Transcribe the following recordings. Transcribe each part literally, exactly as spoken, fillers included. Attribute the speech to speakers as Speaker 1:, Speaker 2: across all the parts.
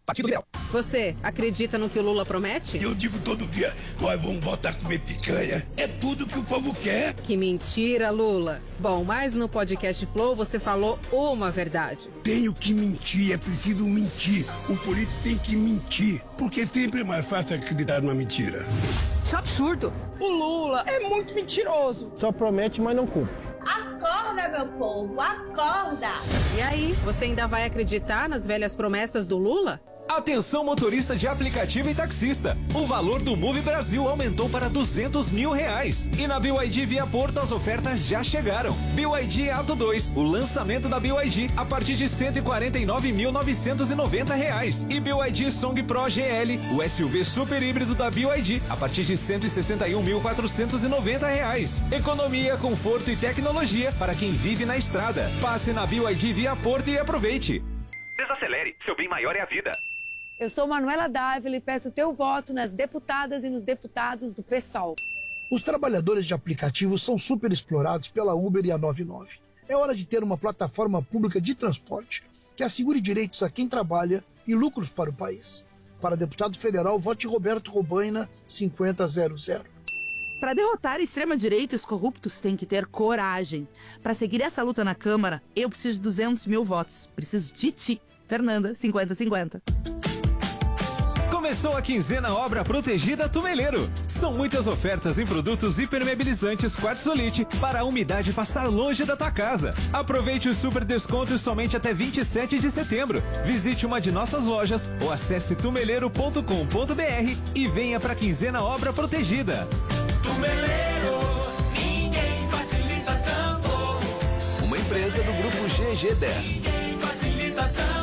Speaker 1: Partido Liberal.
Speaker 2: Você acredita no que o Lula promete?
Speaker 3: Eu digo todo dia, nós vamos voltar a comer picanha. É tudo que o povo quer.
Speaker 2: Que mentira, Lula. Bom, mas no podcast Flow você falou uma verdade.
Speaker 3: Tenho que mentir, é preciso mentir. O político tem que mentir, porque sempre é mais fácil acreditar numa mentira.
Speaker 4: Isso é absurdo. O Lula é muito mentiroso.
Speaker 5: Só promete, mas não cumpre.
Speaker 6: Acorda, meu povo, acorda!
Speaker 2: E aí, você ainda vai acreditar nas velhas promessas do Lula?
Speaker 7: Atenção motorista de aplicativo e taxista. O valor do Move Brasil aumentou para duzentos mil reais. E na B Y D Via Porto as ofertas já chegaram. B Y D Auto dois, o lançamento da B Y D a partir de cento e quarenta e nove mil novecentos e noventa reais. E B Y D Song Pro G L, o S U V super híbrido da B Y D a partir de cento e sessenta e um mil quatrocentos e noventa reais. Economia, conforto e tecnologia para quem vive na estrada. Passe na B Y D Via Porto e aproveite.
Speaker 8: Desacelere, seu bem maior é a vida.
Speaker 4: Eu sou Manuela Dávila e peço teu voto nas deputadas e nos deputados do PSOL.
Speaker 9: Os trabalhadores de aplicativos são super explorados pela Uber e a noventa e nove. É hora de ter uma plataforma pública de transporte que assegure direitos a quem trabalha e lucros para o país. Para deputado federal, vote Roberto Robaina, cinquenta zero zero.
Speaker 10: Para derrotar a extrema-direita e os corruptos, tem que ter coragem. Para seguir essa luta na Câmara, eu preciso de duzentos mil votos. Preciso de ti. Fernanda, cinquenta cinquenta.
Speaker 7: Começou a quinzena Obra Protegida Tumeleiro. São muitas ofertas em produtos impermeabilizantes Quartzolite para a umidade passar longe da tua casa. Aproveite os super descontos somente até vinte e sete de setembro. Visite uma de nossas lojas ou acesse tumeleiro ponto com ponto br e venha para a quinzena Obra Protegida.
Speaker 11: Tumeleiro, ninguém facilita tanto.
Speaker 12: Uma empresa do grupo G G dez.
Speaker 11: Ninguém facilita tanto.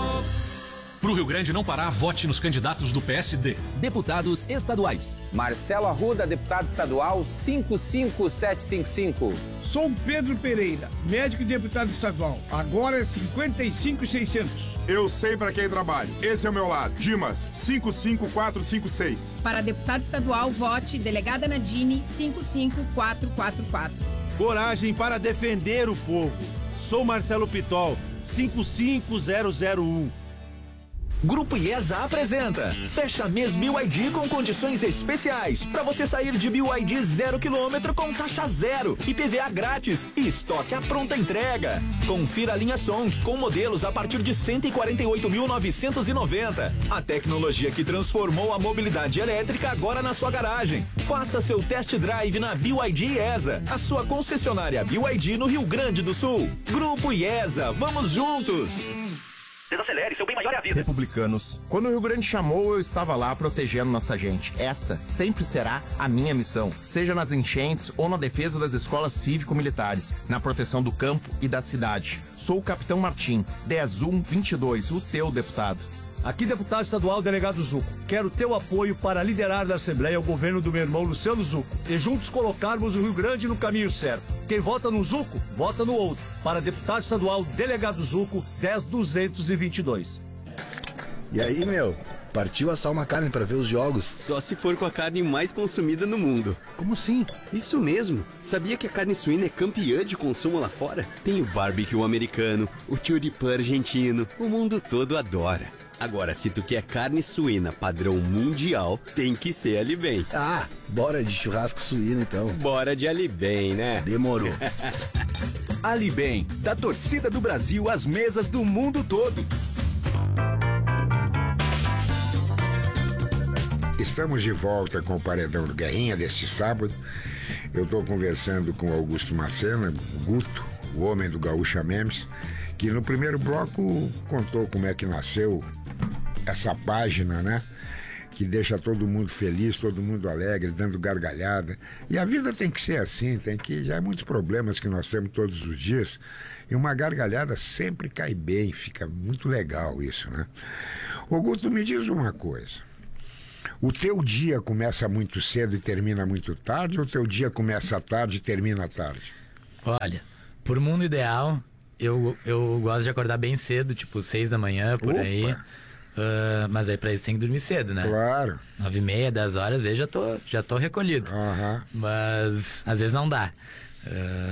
Speaker 13: Pro Rio Grande não parar, vote nos candidatos do P S D.
Speaker 14: Deputados estaduais.
Speaker 15: Marcelo Arruda, deputado estadual cinco cinco sete cinco cinco.
Speaker 16: Sou Pedro Pereira, médico e deputado estadual. Agora é cinquenta e cinco mil e seiscentos.
Speaker 17: Eu sei para quem trabalho. Esse é o meu lado. Dimas, cinco cinco quatro cinco seis.
Speaker 18: Para deputado estadual, vote delegada Nadine cinco cinco quatro quatro quatro.
Speaker 19: Coragem para defender o povo. Sou Marcelo Pitol, cinco cinco zero zero um.
Speaker 7: Grupo IESA apresenta Fecha mês B Y D com condições especiais para você sair de B Y D zero quilômetro com taxa zero, I P V A grátis e estoque à pronta entrega. Confira a linha Song com modelos a partir de cento e quarenta e oito mil novecentos e noventa. A tecnologia que transformou a mobilidade elétrica agora na sua garagem. Faça seu test drive na B Y D IESA, a sua concessionária B Y D no Rio Grande do Sul. Grupo IESA, vamos juntos!
Speaker 8: Desacelere, seu bem maior é a vida.
Speaker 20: Republicanos. Quando o Rio Grande chamou, eu estava lá protegendo nossa gente. Esta sempre será a minha missão, seja nas enchentes ou na defesa das escolas cívico-militares, na proteção do campo e da cidade. Sou o Capitão Martim, dez um vinte e dois, o teu deputado.
Speaker 19: Aqui, deputado estadual, delegado Zuco. Quero teu apoio para liderar da Assembleia o governo do meu irmão Luciano Zuco e juntos colocarmos o Rio Grande no caminho certo. Quem vota no Zuco, vota no outro. Para deputado estadual, delegado Zuco, dez duzentos e vinte e dois.
Speaker 21: E aí, meu? Partiu assar uma carne para ver os jogos?
Speaker 22: Só se for com a carne mais consumida no mundo.
Speaker 21: Como assim?
Speaker 22: Isso mesmo. Sabia que a carne suína é campeã de consumo lá fora? Tem o barbecue americano, o churrasco argentino, o mundo todo adora. Agora, se tu quer carne suína padrão mundial, tem que ser Alibem.
Speaker 21: Ah, bora de churrasco suíno então.
Speaker 22: Bora de Alibem, né?
Speaker 21: Demorou.
Speaker 12: Alibem, da torcida do Brasil às mesas do mundo todo.
Speaker 23: Estamos de volta com o Paredão do Guerrinha deste sábado. Eu estou conversando com Augusto Macena, o Guto, o homem do Gaúcha Memes, que no primeiro bloco contou como é que nasceu essa página, né? Que deixa todo mundo feliz, todo mundo alegre, dando gargalhada. E a vida tem que ser assim, tem que... Já há muitos problemas que nós temos todos os dias, e uma gargalhada sempre cai bem, fica muito legal isso, né? Ô Guto, me diz uma coisa. O teu dia começa muito cedo e termina muito tarde, ou o teu dia começa tarde e termina tarde?
Speaker 24: Olha, por mundo ideal, eu, eu gosto de acordar bem cedo, tipo seis da manhã, por Opa. aí. Uh, mas aí pra isso tem que dormir cedo, né?
Speaker 23: Claro.
Speaker 24: Nove e meia, dez horas, às vezes já tô, já tô recolhido.
Speaker 23: Uhum.
Speaker 24: Mas às vezes não dá. Uh,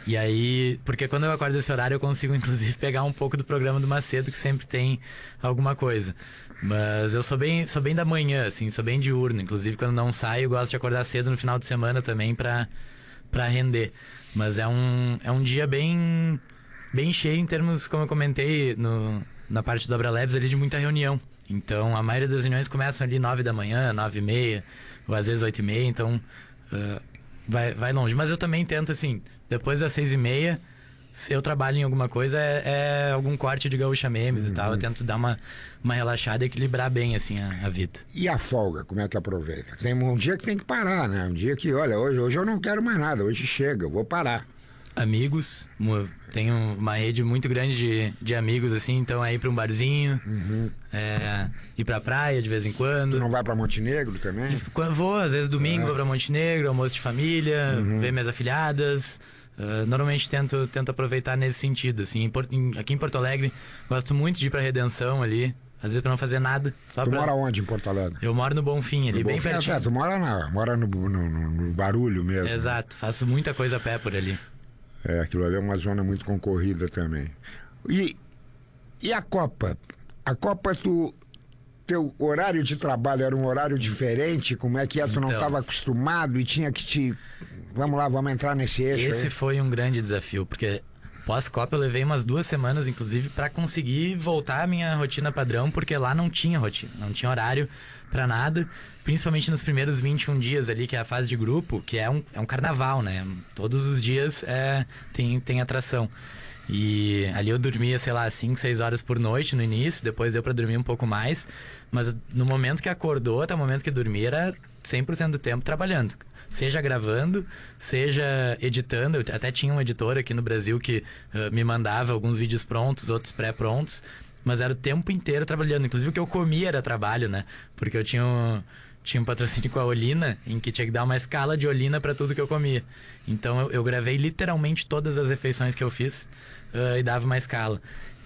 Speaker 24: E aí, porque quando eu acordo desse horário eu consigo inclusive pegar um pouco do programa do Macedo, que sempre tem alguma coisa. Mas eu sou bem, sou bem da manhã, assim, sou bem diurno. Inclusive quando não saio eu gosto de acordar cedo no final de semana também pra, pra render. Mas é um, é um dia bem, bem cheio em termos, como eu comentei no, na parte do Abra Labs ali, de muita reunião. Então a maioria das reuniões começam ali nove da manhã, nove e meia, ou às vezes oito e meia, então uh, vai, vai longe. Mas eu também tento, assim, depois das seis e meia, se eu trabalho em alguma coisa, é, é algum corte de Gaúcha Memes uhum. e tal. Eu tento dar uma, uma relaxada e equilibrar bem, assim, a, a vida.
Speaker 23: E a folga, como é que aproveita? Tem um dia que tem que parar, né? Um dia que, olha, hoje, hoje eu não quero mais nada, hoje chega, eu vou parar.
Speaker 24: Amigos, tenho uma rede muito grande de, de amigos, assim, então é ir pra um barzinho, uhum. é, ir pra praia de vez em quando.
Speaker 23: Tu não vai pra Montenegro também?
Speaker 24: Quando vou, às vezes domingo é. vou pra Montenegro, almoço de família, uhum. ver minhas afilhadas. Uh, normalmente tento, tento aproveitar nesse sentido, assim. Em, em, aqui em Porto Alegre, gosto muito de ir pra Redenção ali, às vezes pra não fazer nada. Só
Speaker 23: tu
Speaker 24: pra...
Speaker 23: mora onde em Porto Alegre?
Speaker 24: Eu moro no Bonfim, ali, no bem Bonfim, pertinho.
Speaker 23: É, tu mora, na, mora no, no, no, no barulho mesmo.
Speaker 24: Exato, né? Faço muita coisa a pé por ali.
Speaker 23: É, aquilo ali é uma zona muito concorrida também. E, e a Copa? A Copa, tu... Teu horário de trabalho era um horário diferente? Como é que é? Tu não estava acostumado e tinha que te... Vamos lá, vamos entrar nesse eixo.
Speaker 24: Esse
Speaker 23: aí.
Speaker 24: Foi um grande desafio, porque pós-Copa eu levei umas duas semanas, inclusive, para conseguir voltar à minha rotina padrão, porque lá não tinha rotina, não tinha horário para nada, principalmente nos primeiros vinte e um dias ali, que é a fase de grupo, que é um, é um carnaval, né? Todos os dias é, tem, tem atração. E ali eu dormia, sei lá, cinco, seis horas por noite no início, depois deu pra dormir um pouco mais, mas no momento que acordou até o momento que dormia era cem por cento do tempo trabalhando. Seja gravando, seja editando. Eu até tinha um editor aqui no Brasil que uh, me mandava alguns vídeos prontos, outros pré-prontos, mas era o tempo inteiro trabalhando. Inclusive o que eu comia era trabalho, né? Porque eu tinha um... Tinha um patrocínio com a Olina, em que tinha que dar uma escala de Olina para tudo que eu comia. Então eu, eu gravei literalmente todas as refeições que eu fiz uh, e dava uma escala.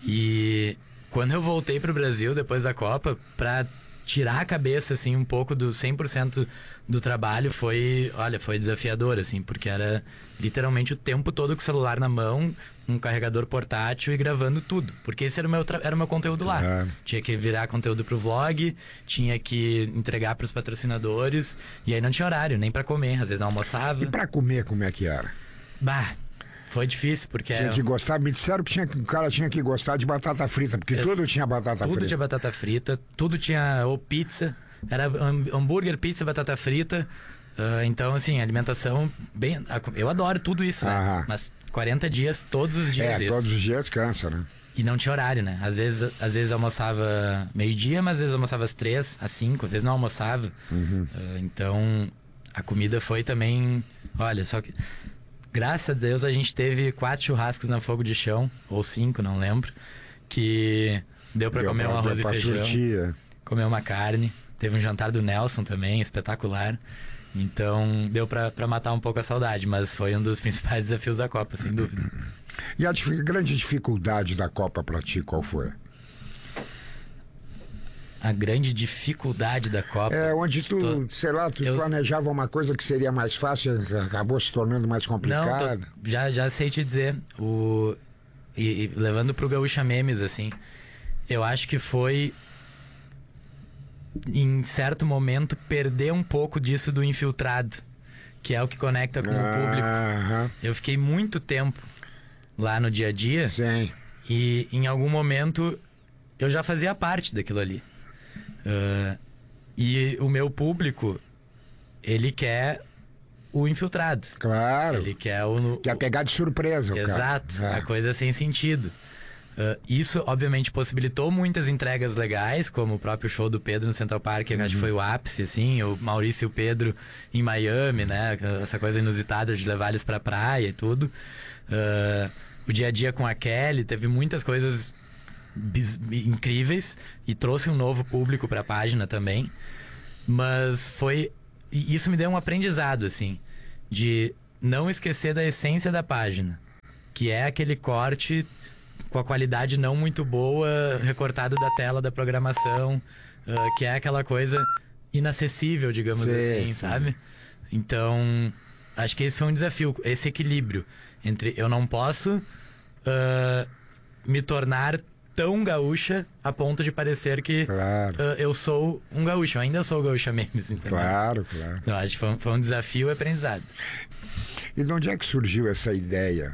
Speaker 24: E quando eu voltei pro Brasil depois da Copa, para tirar a cabeça assim um pouco do cem por cento do trabalho, foi, olha, foi desafiador, assim, porque era literalmente o tempo todo com o celular na mão, um carregador portátil e gravando tudo, porque esse era o meu, tra... era o meu conteúdo lá. É. Tinha que virar conteúdo pro vlog, tinha que entregar pros patrocinadores, e aí não tinha horário, nem pra comer, às vezes não almoçava.
Speaker 23: E pra comer, como é que era?
Speaker 24: Bah, foi difícil, porque...
Speaker 23: Tinha que gostar, me disseram que tinha, o cara tinha que gostar de batata frita, porque Eu, tudo tinha batata
Speaker 24: tudo
Speaker 23: frita.
Speaker 24: Tudo tinha batata frita, tudo tinha, ou pizza, era hambúrguer, pizza, batata frita. Uh, então, assim, alimentação bem... Eu adoro tudo isso,
Speaker 23: ah.
Speaker 24: né? Mas quarenta dias, todos os dias
Speaker 23: É,
Speaker 24: isso.
Speaker 23: todos os dias cansa, né?
Speaker 24: E não tinha horário, né? Às vezes, às vezes almoçava meio-dia, mas às vezes almoçava às três, às cinco, às vezes não almoçava.
Speaker 23: Uhum.
Speaker 24: Uh, então, a comida foi também... Olha, só que... Graças a Deus a gente teve quatro churrascos na fogo de chão, ou cinco, não lembro, que deu pra deu comer pra, um arroz e feijão, surtir. Comer uma carne. Teve um jantar do Nelson também, espetacular. Então deu pra, pra matar um pouco a saudade, mas foi um dos principais desafios da Copa, sem dúvida.
Speaker 23: E a dif- grande dificuldade da Copa pra ti, qual foi?
Speaker 24: A grande dificuldade da Copa...
Speaker 23: É, onde tu, tô... sei lá, tu eu... planejava uma coisa que seria mais fácil e acabou se tornando mais complicada.
Speaker 24: Não, tô... já, já sei te dizer. O... E, e levando pro Gaúcha Memes, assim, eu acho que foi, em certo momento, perder um pouco disso do infiltrado, que é o que conecta com ah, o público.
Speaker 23: Uh-huh.
Speaker 24: Eu fiquei muito tempo lá no dia a dia.
Speaker 23: Sim.
Speaker 24: E em algum momento eu já fazia parte daquilo ali. Uh, e o meu público, ele quer o infiltrado.
Speaker 23: Claro.
Speaker 24: Ele quer o...
Speaker 23: Quer pegar de surpresa o
Speaker 24: Exato,
Speaker 23: cara. É.
Speaker 24: A coisa sem sentido. Uh, isso, obviamente, possibilitou muitas entregas legais, como o próprio show do Pedro no Central Park, que uhum. acho que foi o ápice, assim, o Maurício e o Pedro em Miami, né? Essa coisa inusitada de levar eles pra praia e tudo. Uh, o dia a dia com a Kelly, teve muitas coisas bis- incríveis e trouxe um novo público pra página também. Mas foi... E isso me deu um aprendizado, assim, de não esquecer da essência da página, que é aquele corte com a qualidade não muito boa, recortado da tela da programação, uh, que é aquela coisa inacessível, digamos sim, assim, sim. sabe? Então, acho que esse foi um desafio, esse equilíbrio Entre eu não posso uh, me tornar tão gaúcha a ponto de parecer que
Speaker 23: claro.
Speaker 24: uh, eu sou um gaúcho. Eu ainda sou gaúcha memes, entendeu?
Speaker 23: Claro, claro.
Speaker 24: Eu acho que foi, foi um desafio e aprendizado.
Speaker 23: E de onde é que surgiu essa ideia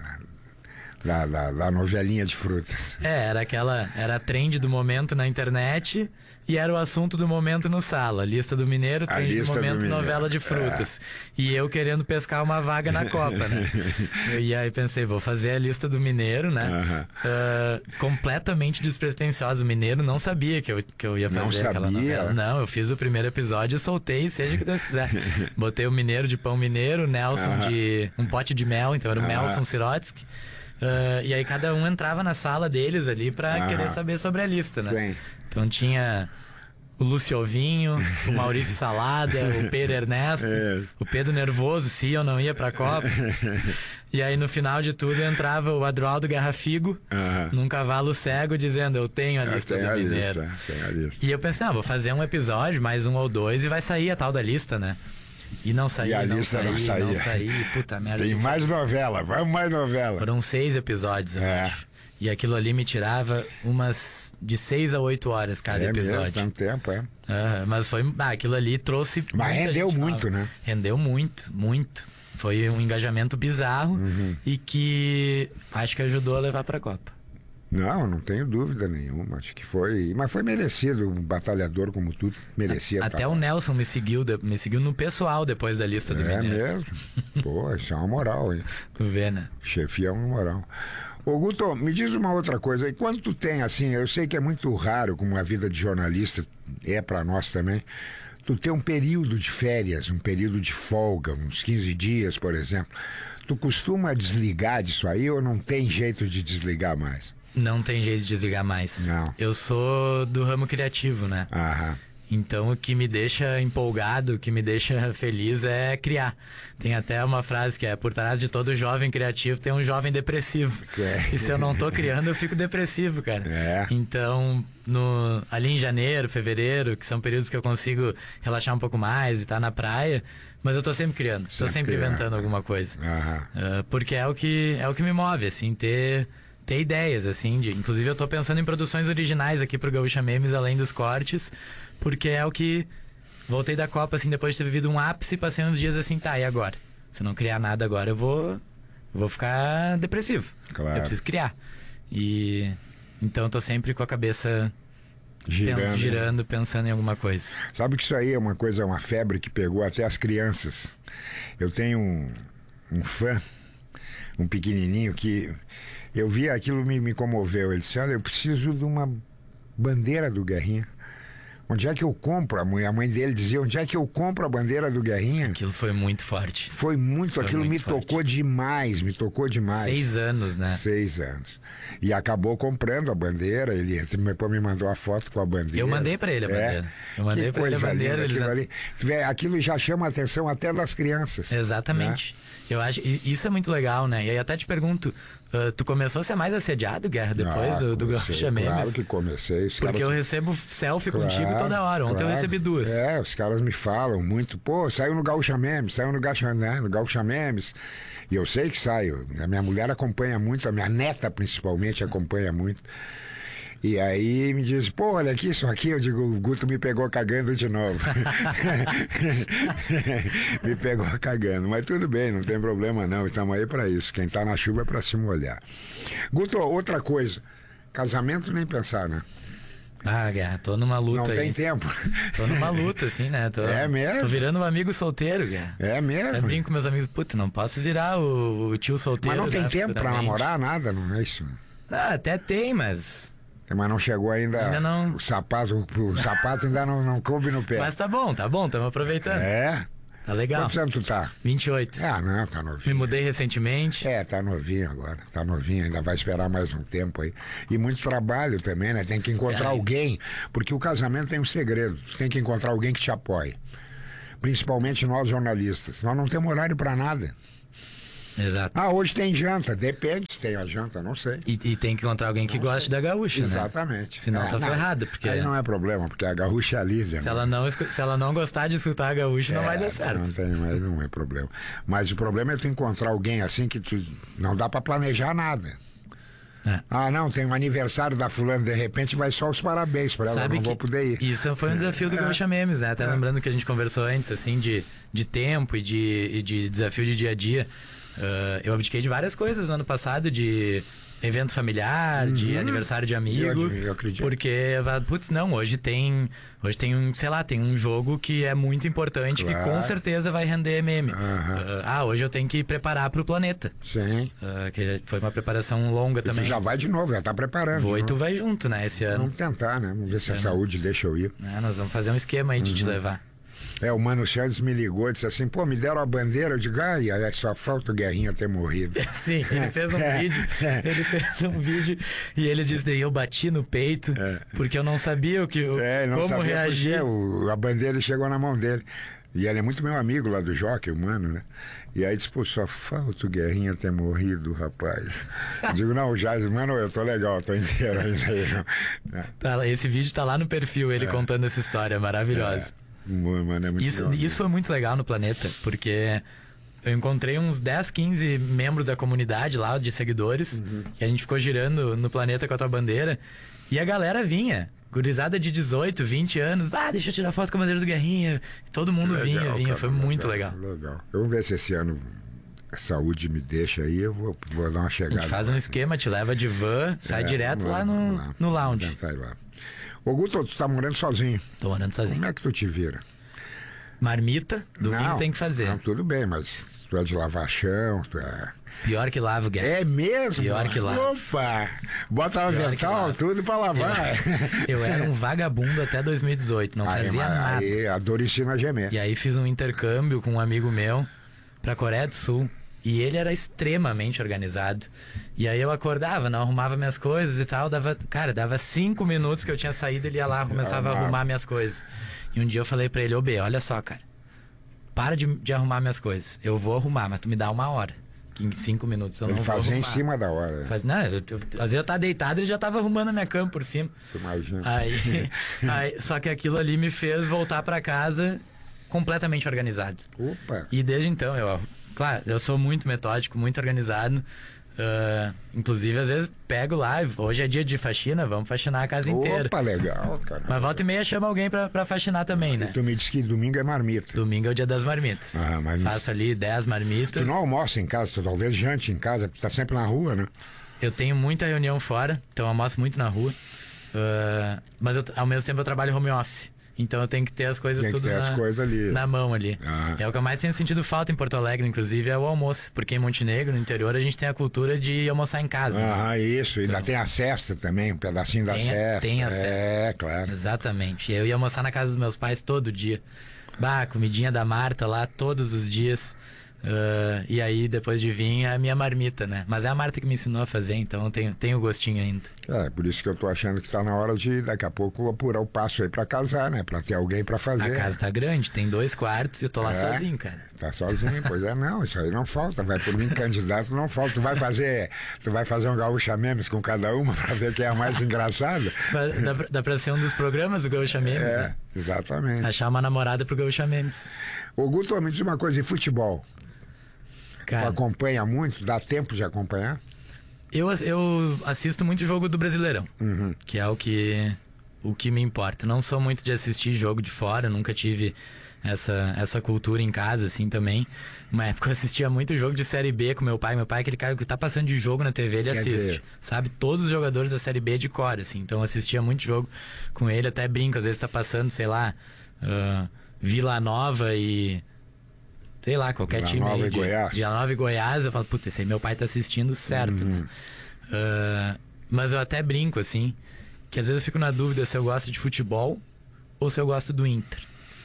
Speaker 23: da, da, da novelinha de frutas?
Speaker 24: É, era aquela... Era a trend do momento na internet... E era o assunto do momento no Sala. Lista do Mineiro, trend do momento, do novela de frutas. É. E eu querendo pescar uma vaga na Copa, né? E aí pensei, vou fazer a lista do Mineiro, né? Uh-huh. Uh, completamente despretensiosa. O Mineiro não sabia que eu, que eu ia fazer
Speaker 23: não
Speaker 24: aquela
Speaker 23: sabia.
Speaker 24: novela. Não, eu fiz o primeiro episódio e soltei, seja o que Deus quiser. Botei o Mineiro de pão mineiro, o Nelson uh-huh. de um pote de mel, então era o uh-huh. Nelson Sirotsky. Uh, e aí cada um entrava na sala deles ali pra uh-huh. querer saber sobre a lista, né? Sim. Então tinha o Lúcio Ovinho, o Maurício Salada, o Pedro Ernesto, é. o Pedro Nervoso, se eu não ia pra Copa. E aí no final de tudo entrava o Adroaldo Garrafigo, uh-huh. num cavalo cego, dizendo, eu tenho a eu lista tenho do a Mineiro.
Speaker 23: Lista, tenho a lista.
Speaker 24: E eu pensei, não, vou fazer um episódio, mais um ou dois, e vai sair a tal da lista, né? E não saía,
Speaker 23: e a
Speaker 24: não
Speaker 23: lista
Speaker 24: saía,
Speaker 23: não saía.
Speaker 24: não saía, puta merda.
Speaker 23: Tem mais fazer. novela, vamos mais novela.
Speaker 24: Foram seis episódios, eu é. acho. E aquilo ali me tirava umas de seis a oito horas cada
Speaker 23: é
Speaker 24: episódio.
Speaker 23: Mesmo, tanto tempo, é.
Speaker 24: Uh, mas foi, ah, aquilo ali trouxe...
Speaker 23: Mas rendeu muito, nova. né?
Speaker 24: Rendeu muito, muito. Foi um engajamento bizarro uhum. e que acho que ajudou a levar pra Copa.
Speaker 23: Não, não tenho dúvida nenhuma. Acho que foi... Mas foi merecido, um batalhador como tu, merecia.
Speaker 24: A, até o Nelson me seguiu, me seguiu no pessoal depois da lista do
Speaker 23: é
Speaker 24: Mineiro.
Speaker 23: É mesmo? Pô, isso é uma moral, hein?
Speaker 24: Tu vê, né?
Speaker 23: Chefia é uma moral. Ô Guto, me diz uma outra coisa. E quando tu tem, assim, eu sei que é muito raro, como a vida de jornalista é pra nós também, tu tem um período de férias, um período de folga, uns quinze dias, por exemplo. Tu costuma desligar disso aí ou não tem jeito de desligar mais?
Speaker 24: Não tem jeito de desligar mais.
Speaker 23: Não.
Speaker 24: Eu sou do ramo criativo, né?
Speaker 23: Aham.
Speaker 24: Então o que me deixa empolgado, o que me deixa feliz é criar. Tem até uma frase que é: por trás de todo jovem criativo tem um jovem depressivo. É. E se eu não tô criando, eu fico depressivo, cara.
Speaker 23: É.
Speaker 24: Então, no, ali em janeiro, fevereiro, que são períodos que eu consigo relaxar um pouco mais e tá na praia, mas eu tô sempre criando, sempre tô sempre criando. inventando alguma coisa. Uh, porque é o que é o que me move, assim, ter ter ideias, assim, de, inclusive eu tô pensando em produções originais aqui pro Gaúcha Memes, além dos cortes, porque é o que... Voltei da Copa, assim, depois de ter vivido um ápice, passei uns dias assim, tá, e agora? Se eu não criar nada agora, eu vou... Eu vou ficar depressivo.
Speaker 23: Claro.
Speaker 24: Eu preciso criar. E... Então eu tô sempre com a cabeça...
Speaker 23: Girando.
Speaker 24: Penso, girando, pensando em alguma coisa.
Speaker 23: Sabe que isso aí é uma coisa, uma febre que pegou até as crianças. Eu tenho um, um fã, um pequenininho, que... Eu vi aquilo, me, me comoveu. Ele disse, olha, eu preciso de uma bandeira do Guerrinha. Onde é que eu compro? A mãe, a mãe dele dizia, onde é que eu compro a bandeira do Guerrinha?
Speaker 24: Aquilo foi muito forte.
Speaker 23: Foi muito, foi aquilo
Speaker 24: muito
Speaker 23: me
Speaker 24: forte.
Speaker 23: tocou demais, me tocou demais.
Speaker 24: Seis anos, né?
Speaker 23: Seis anos. E acabou comprando a bandeira, ele depois me mandou a foto com a bandeira.
Speaker 24: Eu mandei pra ele a bandeira.
Speaker 23: É.
Speaker 24: Eu mandei pra ele a bandeira.
Speaker 23: Linda, aquilo,
Speaker 24: eles...
Speaker 23: ali. Aquilo já chama a atenção até das crianças.
Speaker 24: Exatamente. Né? Eu acho, isso é muito legal, né? E aí até te pergunto, uh, tu começou a ser mais assediado, Guerra, depois ah, do, do Gaúcha Memes?
Speaker 23: Claro que comecei.
Speaker 24: Porque
Speaker 23: caras...
Speaker 24: eu recebo selfie
Speaker 23: claro,
Speaker 24: contigo toda hora. Ontem
Speaker 23: claro.
Speaker 24: eu recebi duas.
Speaker 23: É, os caras me falam muito, pô, saiu no Gaúcha Memes, saiu no Gaúcha, né, no Gaúcha Memes. E eu sei que saio. A minha mulher acompanha muito, a minha neta principalmente acompanha muito. E aí me diz, pô, olha aqui, isso aqui. Eu digo, o Guto me pegou cagando de novo. Me pegou cagando. Mas tudo bem, não tem problema não. Estamos aí pra isso. Quem tá na chuva é pra se molhar. Guto, outra coisa. Casamento nem pensar, né?
Speaker 24: Ah, Guerra, tô numa luta
Speaker 23: Não
Speaker 24: aí.
Speaker 23: tem tempo.
Speaker 24: Tô numa luta, assim, né? Tô,
Speaker 23: é mesmo?
Speaker 24: Tô virando um amigo solteiro, Guerra.
Speaker 23: É mesmo?
Speaker 24: Eu brinco com meus amigos, puta, não posso virar o, o tio solteiro.
Speaker 23: Mas não tem
Speaker 24: né,
Speaker 23: tempo pra namorar, nada, não é isso?
Speaker 24: Ah, até tem, mas...
Speaker 23: Mas não chegou ainda,
Speaker 24: ainda não...
Speaker 23: o sapato, o, o sapato ainda não, não coube no pé.
Speaker 24: Mas tá bom, tá bom, estamos aproveitando.
Speaker 23: É?
Speaker 24: Tá legal.
Speaker 23: Quantos anos tu tá?
Speaker 24: vinte e oito.
Speaker 23: Ah, não, tá novinho.
Speaker 24: Me mudei recentemente.
Speaker 23: É, tá novinho agora, tá novinho, ainda vai esperar mais um tempo aí. E muito trabalho também, né? Tem que encontrar é. alguém, porque o casamento tem um segredo, tu tem que encontrar alguém que te apoie. Principalmente nós jornalistas, nós não temos horário pra nada.
Speaker 24: Exato.
Speaker 23: Ah, hoje tem janta, depende se tem a janta, não sei.
Speaker 24: E, e tem que encontrar alguém que não goste sei. da gaúcha,
Speaker 23: Exatamente.
Speaker 24: né? Senão
Speaker 23: é,
Speaker 24: tá
Speaker 23: não,
Speaker 24: ferrado. Porque...
Speaker 23: Aí não é problema, porque a gaúcha é líder.
Speaker 24: Se,
Speaker 23: né?
Speaker 24: ela não, se ela não gostar de escutar a gaúcha, é, não vai dar certo.
Speaker 23: Não tem, mas não é problema. Mas o problema é tu encontrar alguém assim que tu não dá pra planejar nada.
Speaker 24: É.
Speaker 23: Ah, não, tem um aniversário da fulana, de repente vai só os parabéns pra ela,
Speaker 24: Sabe
Speaker 23: não vou poder ir.
Speaker 24: Isso foi um desafio do é. Gaúcha Memes, né? Até é. lembrando que a gente conversou antes, assim, de, de tempo e de, e de desafio de dia a dia. Uh, eu abdiquei de várias coisas no ano passado, de evento familiar, uhum. de aniversário de amigo.
Speaker 23: Eu, eu acredito.
Speaker 24: Porque, putz, não, hoje tem, hoje tem um, sei lá, tem um jogo que é muito importante, claro. que com certeza vai render meme. Uhum. Uh, ah, hoje eu tenho que preparar pro planeta.
Speaker 23: Sim.
Speaker 24: Uh, que foi uma preparação longa
Speaker 23: e tu
Speaker 24: também.
Speaker 23: já vai de novo, já tá preparando.
Speaker 24: Vou e tu vai junto, né, esse ano.
Speaker 23: Vamos tentar, né? Vamos ver esse se a ano. saúde deixa eu ir.
Speaker 24: É, nós vamos fazer um esquema aí de uhum. te levar.
Speaker 23: É, o Mano Santos me ligou e disse assim, pô, me deram a bandeira, eu digo, ai, ai, só falta o Guerrinha ter morrido.
Speaker 24: Sim, ele fez um
Speaker 23: é,
Speaker 24: vídeo,
Speaker 23: é.
Speaker 24: ele fez um vídeo e ele disse, daí eu bati no peito, é. porque eu não sabia o que,
Speaker 23: é, não
Speaker 24: como
Speaker 23: sabia
Speaker 24: reagir.
Speaker 23: O, a bandeira chegou na mão dele. E ele é muito meu amigo lá do Jockey, o Mano, né? E aí disse, pô, só falta o Guerrinha ter morrido, rapaz. Eu digo, não, o Jazz, mano, eu tô legal, tô inteiro ainda.
Speaker 24: Tá, esse vídeo tá lá no perfil, ele é. contando essa história maravilhosa.
Speaker 23: É. Mano, é muito
Speaker 24: isso,
Speaker 23: legal.
Speaker 24: isso foi muito legal no Planeta, porque eu encontrei uns dez, quinze membros da comunidade lá, de seguidores, uhum. que a gente ficou girando no Planeta com a tua bandeira, e a galera vinha. Gurizada de dezoito, vinte anos, ah, deixa eu tirar foto com a bandeira do Guerrinha. Todo mundo legal, vinha, vinha, cara, foi legal, muito legal.
Speaker 23: Legal. Eu vou ver se esse ano a saúde me deixa aí, eu vou, vou dar uma chegada.
Speaker 24: A gente faz um esquema, te leva de van, sai é, direto lá, lá no, lá. no lounge.
Speaker 23: Sai lá. Ô Guto, tu tá morando sozinho.
Speaker 24: Tô morando sozinho.
Speaker 23: Como é que tu te vira?
Speaker 24: Marmita, domingo
Speaker 23: não,
Speaker 24: tem que fazer.
Speaker 23: Não, tudo bem, mas tu é de lavar chão, tu é...
Speaker 24: Pior que lavo, Guerra.
Speaker 23: É mesmo?
Speaker 24: Pior que lavo.
Speaker 23: Opa! Bota uma avental, tudo pra lavar.
Speaker 24: Eu, eu era um vagabundo até dois mil e dezoito, não aí, fazia nada.
Speaker 23: Aí a dor ensina a gemer.
Speaker 24: E aí fiz um intercâmbio com um amigo meu pra Coreia do Sul. E ele era extremamente organizado. E aí eu acordava, não arrumava minhas coisas e tal. Dava, cara, dava cinco minutos que eu tinha saído, ele ia lá, começava a arrumar minhas coisas. E um dia eu falei pra ele, ô B, olha só, cara. Para de, de arrumar minhas coisas. Eu vou arrumar, mas tu me dá uma hora. Que em cinco minutos eu
Speaker 23: ele
Speaker 24: não vou
Speaker 23: fazia
Speaker 24: arrumar.
Speaker 23: Em cima da hora.
Speaker 24: Faz, não, eu, eu, às vezes eu tava deitado e ele já tava arrumando a minha cama por cima.
Speaker 23: Imagina.
Speaker 24: Aí, aí, só que aquilo ali me fez voltar pra casa completamente organizado.
Speaker 23: Opa!
Speaker 24: E desde então, eu... Claro, eu sou muito metódico, muito organizado. Uh, inclusive, às vezes, pego lá, hoje é dia de faxina, vamos faxinar a casa
Speaker 23: Opa,
Speaker 24: inteira.
Speaker 23: Opa, legal, cara.
Speaker 24: Mas volta e meia chama alguém pra, pra faxinar também, né?
Speaker 23: E tu me disse que domingo é marmita.
Speaker 24: Domingo é o dia das marmitas.
Speaker 23: Ah, mas...
Speaker 24: Faço ali dez marmitas.
Speaker 23: Tu não almoça em casa, tu talvez jante em casa, porque tá sempre na rua, né?
Speaker 24: Eu tenho muita reunião fora, então eu almoço muito na rua. Uh, mas eu, ao mesmo tempo eu trabalho home office. Então eu tenho que ter as coisas
Speaker 23: tem
Speaker 24: tudo
Speaker 23: que ter
Speaker 24: na,
Speaker 23: as coisas ali.
Speaker 24: na mão ali. Ah. É o que eu mais tenho sentido falta em Porto Alegre, inclusive, é o almoço. Porque em Montenegro, no interior, a gente tem a cultura de almoçar em casa.
Speaker 23: Ah,
Speaker 24: né?
Speaker 23: isso.
Speaker 24: Então,
Speaker 23: ainda tem a cesta também, um pedacinho da
Speaker 24: tem,
Speaker 23: cesta.
Speaker 24: Tem a cesta.
Speaker 23: É, claro.
Speaker 24: Exatamente. Eu ia almoçar na casa dos meus pais todo dia. Bah, comidinha da Marta lá todos os dias. Uh, e aí, depois de vir, é a minha marmita, né? Mas é a Marta que me ensinou a fazer, então eu tenho, tenho gostinho ainda.
Speaker 23: É, por isso que eu tô achando que está na hora de, daqui a pouco, apurar o passo aí pra casar, né? Pra ter alguém pra fazer.
Speaker 24: A casa tá grande, tem dois quartos e eu tô lá é, sozinho, cara.
Speaker 23: Tá sozinho, pois é, não, isso aí não falta. Vai por mim, candidato, não falta. Tu vai fazer, tu vai fazer um Gaúcha Memes com cada uma pra ver quem é a mais engraçada.
Speaker 24: Dá, pra, dá pra ser um dos programas do Gaúcha Memes,
Speaker 23: é,
Speaker 24: né?
Speaker 23: Exatamente.
Speaker 24: Achar uma namorada pro Gaúcha Memes.
Speaker 23: Ô, Guto, me diz uma coisa de futebol. Cara, tu acompanha muito? Dá tempo de acompanhar?
Speaker 24: Eu, eu assisto muito jogo do Brasileirão,
Speaker 23: uhum.
Speaker 24: que é o que, o que me importa. Não sou muito de assistir jogo de fora, nunca tive essa, essa cultura em casa, assim, também. Uma época eu assistia muito jogo de Série B com meu pai. Meu pai é aquele cara que tá passando de jogo na T V, ele Quer assiste. Ver. Sabe? Todos os jogadores da Série B de cor, assim. Então eu assistia muito jogo com ele, até brinco. Às vezes tá passando, sei lá, uh, Vila Nova e... sei lá, qualquer
Speaker 23: Vila
Speaker 24: time
Speaker 23: Nova
Speaker 24: aí
Speaker 23: e
Speaker 24: de
Speaker 23: Goiás.
Speaker 24: Vila Nova e Goiás, eu falo, puta, esse aí meu pai tá assistindo certo,
Speaker 23: uhum.
Speaker 24: né? Uh, mas eu até brinco, assim, que às vezes eu fico na dúvida se eu gosto de futebol ou se eu gosto do Inter.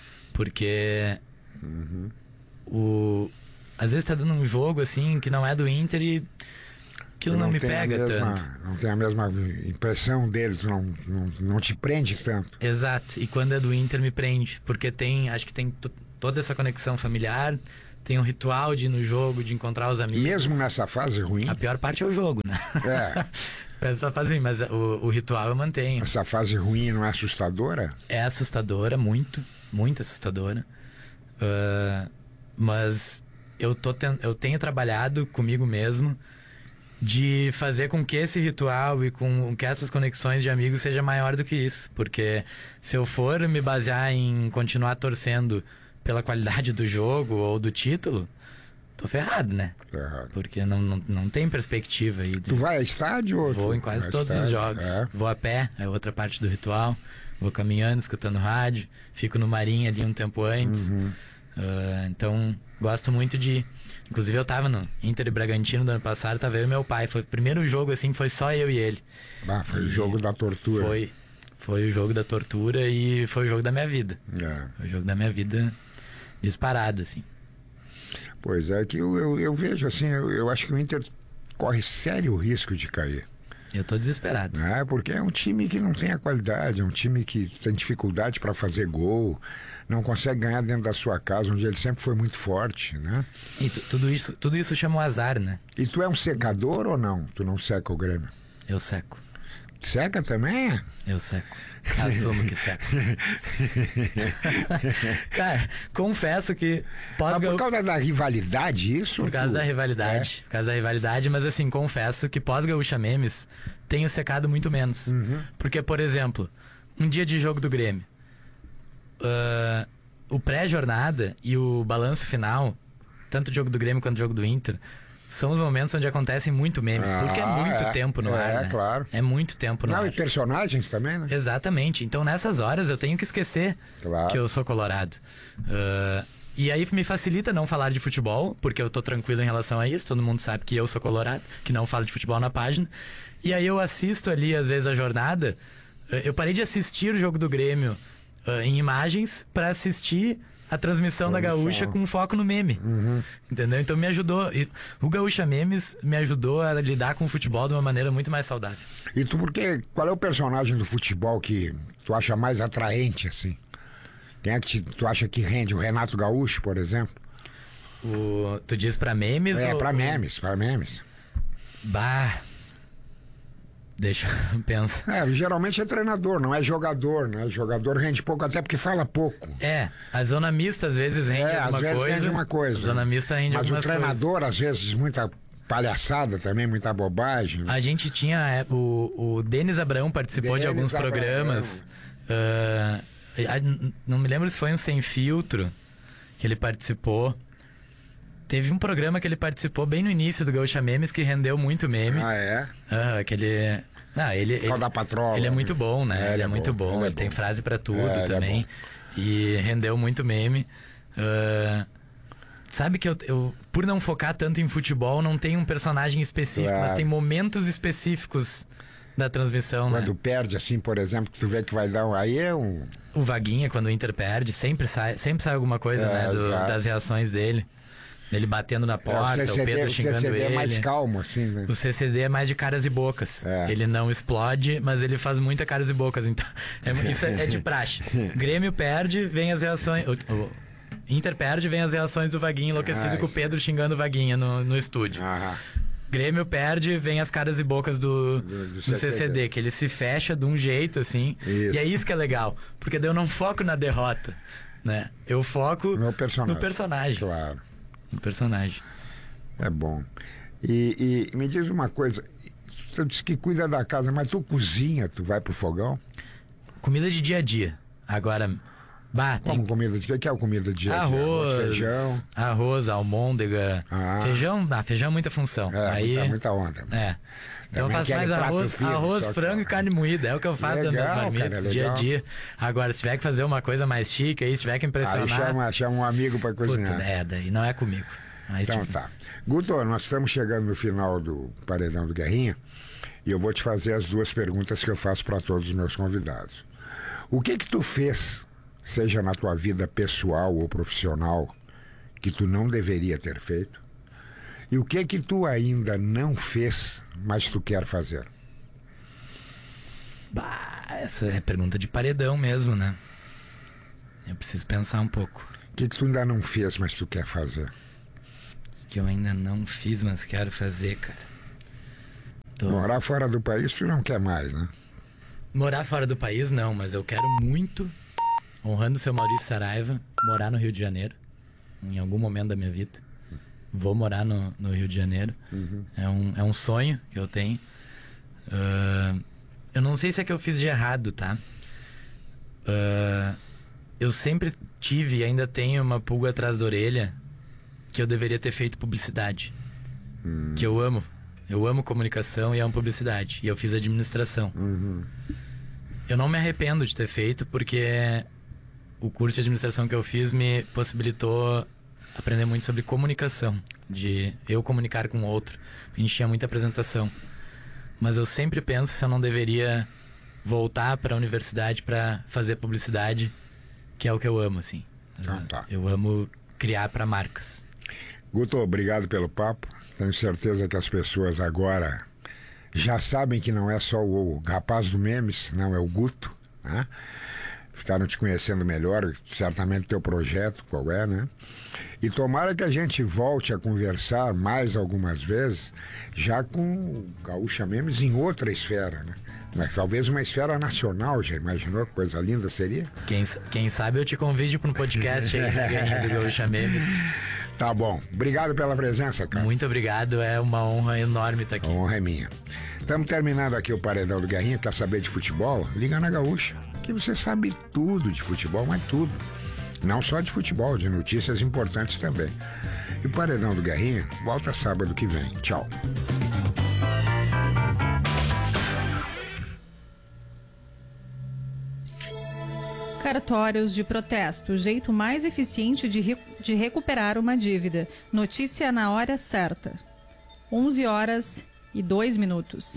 Speaker 24: Porque
Speaker 23: uhum.
Speaker 24: o... às vezes tá dando um jogo, assim, que não é do Inter e aquilo não, não me pega
Speaker 23: mesma,
Speaker 24: tanto.
Speaker 23: Não tem a mesma impressão dele, tu não, não, não te prende tanto.
Speaker 24: Exato, e quando é do Inter me prende, porque tem, acho que tem... T- toda essa conexão familiar, tem um ritual de ir no jogo, de encontrar os amigos.
Speaker 23: Mesmo nessa fase ruim?
Speaker 24: A pior parte é o jogo, né?
Speaker 23: É.
Speaker 24: Essa fase ruim, mas o, o ritual eu mantenho.
Speaker 23: Essa fase ruim não é assustadora?
Speaker 24: É assustadora, muito, muito assustadora. Uh, mas eu, tô ten... eu tenho trabalhado comigo mesmo de fazer com que esse ritual e com que essas conexões de amigos seja maior do que isso. Porque se eu for me basear em continuar torcendo pela qualidade do jogo ou do título, tô ferrado, né?
Speaker 23: Ferrado.
Speaker 24: Porque não, não, não tem perspectiva aí. De...
Speaker 23: Tu vai a estádio? Ou
Speaker 24: Vou
Speaker 23: tu...
Speaker 24: em quase
Speaker 23: vai
Speaker 24: todos
Speaker 23: estádio?
Speaker 24: os jogos.
Speaker 23: É.
Speaker 24: Vou a pé, é outra parte do ritual. Vou caminhando, escutando rádio. Fico no Marinha ali um tempo antes.
Speaker 23: Uhum.
Speaker 24: Uh, então, gosto muito de... Inclusive, eu tava no Inter e Bragantino do ano passado, tava eu e meu pai. Foi o primeiro jogo, assim, foi só eu e ele.
Speaker 23: Ah, foi e o jogo da tortura.
Speaker 24: Foi. Foi o jogo da tortura e foi o jogo da minha vida.
Speaker 23: É.
Speaker 24: Foi o jogo da minha vida disparado, assim.
Speaker 23: Pois é, que eu, eu, eu vejo assim, eu, eu acho que o Inter corre sério risco de cair.
Speaker 24: Eu tô desesperado.
Speaker 23: É, porque é um time que não tem a qualidade, é um time que tem dificuldade para fazer gol, não consegue ganhar dentro da sua casa, onde ele sempre foi muito forte, né?
Speaker 24: E tu, tudo, isso, tudo isso chama um azar, né?
Speaker 23: E tu é um secador ou não? Tu não seca o Grêmio?
Speaker 24: Eu seco.
Speaker 23: Seca também?
Speaker 24: Eu seco. Assumo que seco. Cara, confesso que...
Speaker 23: Mas por causa da rivalidade, isso?
Speaker 24: Por causa
Speaker 23: tu...
Speaker 24: da rivalidade. É. Por causa da rivalidade, mas assim, confesso que pós-Gaúcha Memes tenho secado muito menos.
Speaker 23: Uhum.
Speaker 24: Porque, por exemplo, um dia de jogo do Grêmio, uh, o pré-jornada e o balanço final, tanto o jogo do Grêmio quanto o jogo do Inter, são os momentos onde acontecem muito meme. Ah, porque é muito é, tempo no
Speaker 23: é,
Speaker 24: ar, né?
Speaker 23: É, claro.
Speaker 24: É muito tempo no
Speaker 23: Não,
Speaker 24: ar.
Speaker 23: E personagens também, né?
Speaker 24: Exatamente. Então, nessas horas, eu tenho que esquecer
Speaker 23: claro.
Speaker 24: que eu sou colorado. Uh, e aí me facilita não falar de futebol, porque eu tô tranquilo em relação a isso. Todo mundo sabe que eu sou colorado, que não falo de futebol na página. E aí eu assisto ali, às vezes, a jornada. Uh, eu parei de assistir o jogo do Grêmio uh, em imagens para assistir a transmissão da Gaúcha com foco no meme.
Speaker 23: Uhum.
Speaker 24: Entendeu? Então me ajudou. E o Gaúcha Memes me ajudou a lidar com o futebol de uma maneira muito mais saudável.
Speaker 23: E tu, porque, qual é o personagem do futebol que tu acha mais atraente, assim? Quem é que te, tu acha que rende? O Renato Gaúcho, por exemplo?
Speaker 24: O, tu diz pra memes?
Speaker 23: É,
Speaker 24: ou,
Speaker 23: pra memes, pra memes.
Speaker 24: Bah... Deixa eu pensar.
Speaker 23: É, geralmente é treinador, não é jogador, né? Jogador rende pouco, até porque fala pouco.
Speaker 24: É, a zona mista às vezes rende
Speaker 23: é,
Speaker 24: alguma
Speaker 23: às vezes
Speaker 24: coisa.
Speaker 23: rende uma coisa.
Speaker 24: A zona mista rende
Speaker 23: Mas
Speaker 24: algumas
Speaker 23: o treinador,
Speaker 24: coisas.
Speaker 23: às vezes, muita palhaçada também, muita bobagem. Né?
Speaker 24: A gente tinha... É, o, o Denis Abrão participou
Speaker 23: Denis
Speaker 24: de alguns
Speaker 23: Abrão.
Speaker 24: programas. Uh, não me lembro se foi um Sem Filtro que ele participou. Teve um programa que ele participou bem no início do Gaúcha Memes que rendeu muito meme.
Speaker 23: Ah, é?
Speaker 24: Uh, aquele... Não, ele, ele,
Speaker 23: da patrola,
Speaker 24: ele é muito bom, né?
Speaker 23: É,
Speaker 24: ele,
Speaker 23: ele
Speaker 24: é,
Speaker 23: é
Speaker 24: muito
Speaker 23: bom,
Speaker 24: bom, ele,
Speaker 23: ele é
Speaker 24: ele tem
Speaker 23: bom.
Speaker 24: frase pra tudo
Speaker 23: É,
Speaker 24: também. E rendeu muito meme. Uh, sabe que eu, eu, por não focar tanto em futebol, não tem um personagem específico,
Speaker 23: Claro.
Speaker 24: mas tem momentos específicos da transmissão,
Speaker 23: Quando
Speaker 24: né?
Speaker 23: perde, assim, por exemplo, que tu vê que vai dar um... Aí é um...
Speaker 24: O Vaguinha, quando o Inter perde, sempre sai, sempre sai alguma coisa,
Speaker 23: É,
Speaker 24: né? Do,
Speaker 23: exato.
Speaker 24: das reações dele. Ele batendo na porta,
Speaker 23: é, o, C C D,
Speaker 24: o Pedro xingando
Speaker 23: o C C D
Speaker 24: ele.
Speaker 23: é mais calmo, assim, né?
Speaker 24: O C C D é mais de caras e bocas.
Speaker 23: É.
Speaker 24: Ele não explode, mas ele faz muita caras e bocas. Então, é, isso é, é de praxe. Grêmio perde, vem as reações... O, o Inter perde, vem as reações do Vaguinha enlouquecido
Speaker 23: Ah,
Speaker 24: com o Pedro xingando o Vaguinha no, no estúdio.
Speaker 23: Aham.
Speaker 24: Grêmio perde, vem as caras e bocas do,
Speaker 23: Do- do
Speaker 24: do
Speaker 23: C C D.
Speaker 24: C C D, que ele se fecha de um jeito, assim.
Speaker 23: Isso.
Speaker 24: E é isso que é legal. Porque daí eu não foco na derrota, né? Eu foco
Speaker 23: No personagem.
Speaker 24: no personagem.
Speaker 23: Claro.
Speaker 24: No personagem.
Speaker 23: É bom. E, e me diz uma coisa, tu disse que cuida da casa, mas tu cozinha, tu vai pro fogão?
Speaker 24: Comida de dia a dia. Agora, bah, tem
Speaker 23: Como comida de dia? O que é a comida de dia? a dia?
Speaker 24: arroz,
Speaker 23: feijão.
Speaker 24: arroz, almôndega.
Speaker 23: Ah.
Speaker 24: Feijão, ah, feijão é muita função.
Speaker 23: É,
Speaker 24: Aí,
Speaker 23: muita, muita onda.
Speaker 24: É. Então eu
Speaker 23: Também
Speaker 24: faço
Speaker 23: aquele
Speaker 24: mais
Speaker 23: prato
Speaker 24: arroz,
Speaker 23: firme,
Speaker 24: arroz,
Speaker 23: só que-
Speaker 24: frango e carne moída. É o que eu faço das minhas
Speaker 23: Legal,
Speaker 24: marmitas,
Speaker 23: cara,
Speaker 24: dia a
Speaker 23: legal.
Speaker 24: dia. Agora, se tiver que fazer uma coisa mais chique aí, se tiver que
Speaker 23: Aí
Speaker 24: impressionar...
Speaker 23: chama, chama um amigo pra cozinhar.
Speaker 24: Puta, é, daí não é comigo. Mas,
Speaker 23: Então
Speaker 24: tipo,
Speaker 23: tá. Guto, nós estamos chegando no final do Paredão do Guerrinha e eu vou te fazer as duas perguntas que eu faço para todos os meus convidados. O que que tu fez, seja na tua vida pessoal ou profissional, que tu não deveria ter feito? E o que que tu ainda não fez, mas tu quer fazer?
Speaker 24: bah, essa é pergunta de paredão mesmo, né? Eu preciso pensar um pouco.
Speaker 23: O que que tu ainda não fez, mas tu quer fazer?
Speaker 24: que eu ainda não fiz, mas quero fazer, cara. Tô...
Speaker 23: Morar fora do país tu não quer mais, né?
Speaker 24: Morar fora do país não, mas eu quero muito, honrando o seu Maurício Saraiva, morar no Rio de Janeiro, em algum momento da minha vida. Vou morar no, no Rio de Janeiro. Uhum. É, um, é um sonho que eu tenho. Uh, eu não sei se é que eu fiz de errado, tá? Uh, eu sempre tive e ainda tenho uma pulga atrás da orelha que eu deveria ter feito publicidade. Hum. Que eu amo. Eu amo comunicação e amo publicidade. E eu fiz administração. Uhum. Eu não me arrependo de ter feito, porque o curso de administração que eu fiz me possibilitou aprender muito sobre comunicação. De eu comunicar com o outro. A gente tinha muita apresentação. Mas eu sempre penso se eu não deveria voltar para a universidade para fazer publicidade, que é o que eu amo, assim. Ah, tá. Eu amo criar para marcas.
Speaker 23: Guto, obrigado pelo papo. Tenho certeza que as pessoas agora já sabem que não é só o rapaz do Memes, não, é o Guto, né? Ficaram te conhecendo melhor, certamente teu projeto, qual é, né? E tomara que a gente volte a conversar mais algumas vezes, já com o Gaúcha Memes em outra esfera, né? Mas talvez uma esfera nacional, já imaginou que coisa linda seria?
Speaker 24: Quem, quem sabe eu te convide para um podcast aí, né, do Gaúcha Memes.
Speaker 23: Tá bom. Obrigado pela presença, cara.
Speaker 24: Muito obrigado, é uma honra enorme estar aqui.
Speaker 23: A honra é minha. Estamos terminando aqui o Paredão do Guerrinha. Quer saber de futebol? Liga na Gaúcha, que você sabe tudo de futebol, mas tudo. Não só de futebol, de notícias importantes também. E o Paredão do Guerrinha volta sábado que vem. Tchau.
Speaker 1: Cartórios de protesto, o jeito mais eficiente de, re de recuperar uma dívida. Notícia na hora certa. onze horas e dois minutos.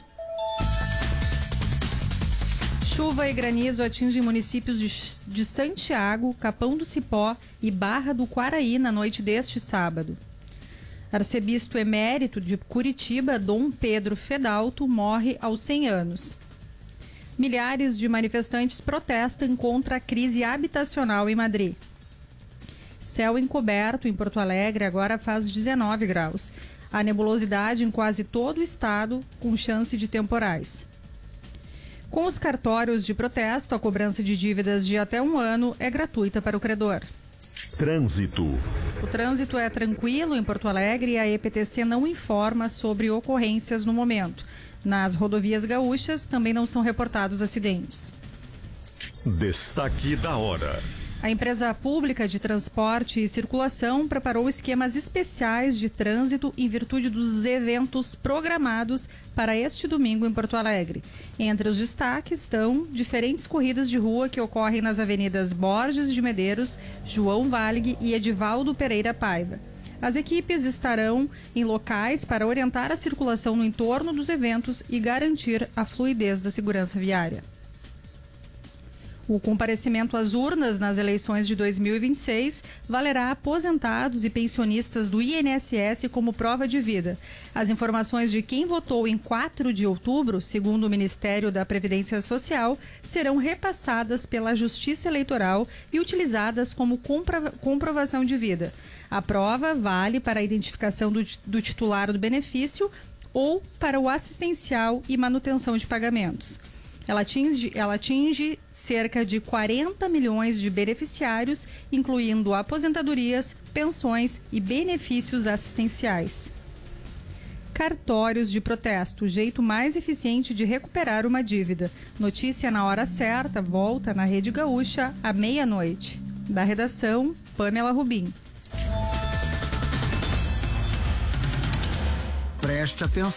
Speaker 1: Chuva e granizo atingem municípios de, de Santiago, Capão do Cipó e Barra do Quaraí na noite deste sábado. Arcebispo emérito de Curitiba, Dom Pedro Fedalto, morre aos cem anos. Milhares de manifestantes protestam contra a crise habitacional em Madrid. Céu encoberto em Porto Alegre agora faz dezenove graus. Há nebulosidade em quase todo o estado, com chance de temporais. Com os cartórios de protesto, a cobrança de dívidas de até um ano é gratuita para o credor.
Speaker 3: Trânsito.
Speaker 1: O trânsito é tranquilo em Porto Alegre e a E P T C não informa sobre ocorrências no momento. Nas rodovias gaúchas também não são reportados acidentes.
Speaker 3: Destaque da hora.
Speaker 1: A empresa pública de transporte e circulação preparou esquemas especiais de trânsito em virtude dos eventos programados para este domingo em Porto Alegre. Entre os destaques estão diferentes corridas de rua que ocorrem nas avenidas Borges de Medeiros, João Valig e Edivaldo Pereira Paiva. As equipes estarão em locais para orientar a circulação no entorno dos eventos e garantir a fluidez da segurança viária. O comparecimento às urnas nas eleições de dois mil e vinte e seis valerá a aposentados e pensionistas do I N S S como prova de vida. As informações de quem votou em quatro de outubro, segundo o Ministério da Previdência Social, serão repassadas pela Justiça Eleitoral e utilizadas como compro- comprovação de vida. A prova vale para a identificação do, do titular do benefício ou para o assistencial e manutenção de pagamentos. Ela atinge, ela atinge cerca de quarenta milhões de beneficiários, incluindo aposentadorias, pensões e benefícios assistenciais. Cartórios de protesto, o jeito mais eficiente de recuperar uma dívida. Notícia na hora certa, volta na Rede Gaúcha à meia-noite. Da redação, Pamela Rubim.
Speaker 5: Preste atenção.